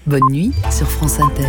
Bonne nuit sur France Inter.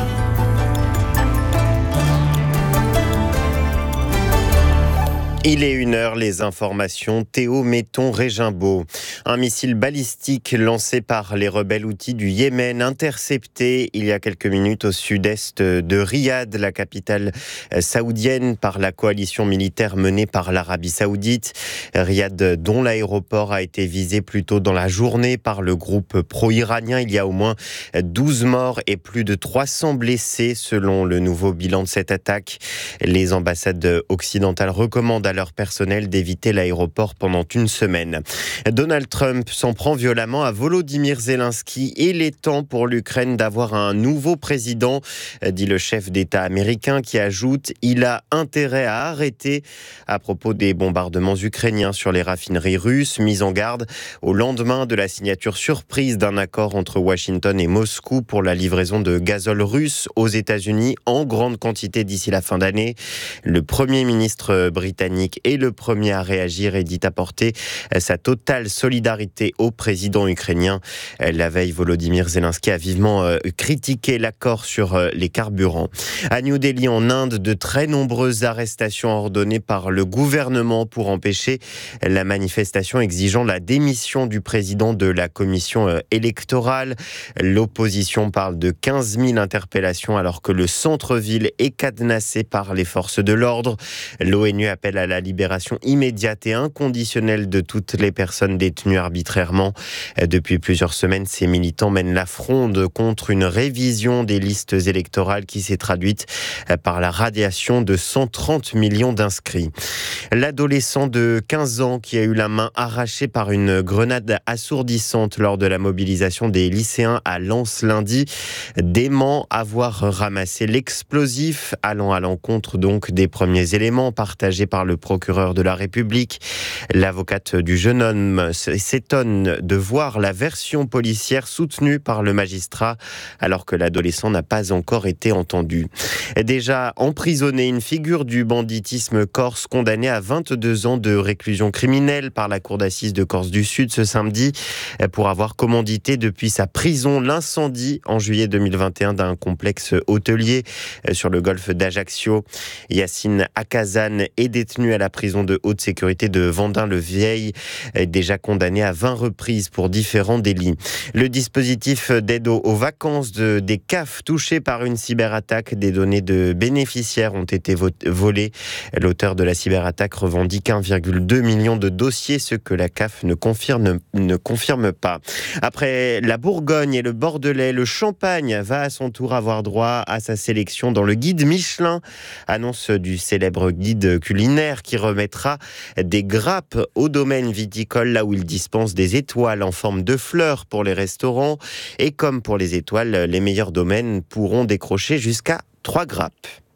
Il est 1h, les informations, Théo Metton-Régimbaud. Un missile balistique lancé par les rebelles houthis du Yémen, intercepté il y a quelques minutes au sud-est de Riyad, la capitale saoudienne, par la coalition militaire menée par l'Arabie Saoudite. Riyad, dont l'aéroport a été visé plus tôt dans la journée par le groupe pro-iranien. Il y a au moins 12 morts et plus de 300 blessés selon le nouveau bilan de cette attaque. Les ambassades occidentales recommandent à leur personnel d'éviter l'aéroport pendant une semaine. Donald Trump s'en prend violemment à Volodymyr Zelensky. Il est temps pour l'Ukraine d'avoir un nouveau président, dit le chef d'État américain, qui ajoute « Il a intérêt à arrêter » à propos des bombardements ukrainiens sur les raffineries russes, mis en garde au lendemain de la signature surprise d'un accord entre Washington et Moscou pour la livraison de gazole russe aux États-Unis en grande quantité d'ici la fin d'année. Le Premier ministre britannique est le premier à réagir et dit apporter sa totale solidarité au président ukrainien. La veille, Volodymyr Zelensky a vivement critiqué l'accord sur les carburants. À New Delhi, en Inde, de très nombreuses arrestations ordonnées par le gouvernement pour empêcher la manifestation exigeant la démission du président de la commission électorale. L'opposition parle de 15 000 interpellations alors que le centre-ville est cadenassé par les forces de l'ordre. L'ONU appelle à la libération immédiate et inconditionnelle de toutes les personnes détenues arbitrairement. Depuis plusieurs semaines, ces militants mènent la fronde contre une révision des listes électorales qui s'est traduite par la radiation de 130 millions d'inscrits. L'adolescent de 15 ans qui a eu la main arrachée par une grenade assourdissante lors de la mobilisation des lycéens à Lens lundi dément avoir ramassé l'explosif, allant à l'encontre donc des premiers éléments partagés par le procureur de la République. L'avocate du jeune homme s'étonne de voir la version policière soutenue par le magistrat alors que l'adolescent n'a pas encore été entendu. Déjà emprisonné, une figure du banditisme corse condamnée à 22 ans de réclusion criminelle par la cour d'assises de Corse du Sud ce samedi pour avoir commandité depuis sa prison l'incendie en juillet 2021 d'un complexe hôtelier sur le golfe d'Ajaccio. Yacine Akazane est détenu à la prison de haute sécurité de Vendin-le-Vieil, déjà condamné à 20 reprises pour différents délits. Le dispositif d'aide aux vacances des CAF touchés par une cyberattaque, des données de bénéficiaires ont été volées. L'auteur de la cyberattaque revendique 1,2 million de dossiers, ce que la CAF ne confirme pas. Après la Bourgogne et le Bordelais, le Champagne va à son tour avoir droit à sa sélection dans le guide Michelin, annonce du célèbre guide culinaire qui remettra des grappes au domaine viticole, là où il dispense des étoiles en forme de fleurs pour les restaurants. Et comme pour les étoiles, les meilleurs domaines pourront décrocher jusqu'à 3 grappes.